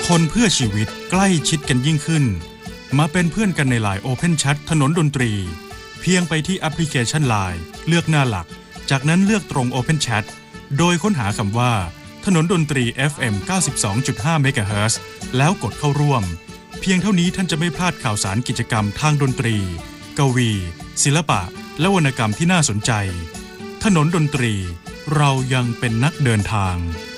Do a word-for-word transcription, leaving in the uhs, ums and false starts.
คนเพื่อชีวิตใกล้ชิดกันยิ่งขึ้นมาเป็นเพื่อนกันใน ไลน์ Open Chat ถนนดนตรีเพียงไปที่แอปพลิเคชัน ไลน์ เลือกหน้าหลักจากนั้นเลือกตรง Open Chat โดยค้นหาคำว่าถนนดนตรี เอฟ เอ็ม เก้าสิบสองจุดห้า เมกะเฮิรตซ์ แล้วกดเข้าร่วมเพียงเท่านี้ท่านจะไม่พลาดข่าวสารกิจกรรมทางดนตรีกวีศิลปะและวรรณกรรมที่น่าสนใจถนนดนตรีเรายังเป็นนักเดินทาง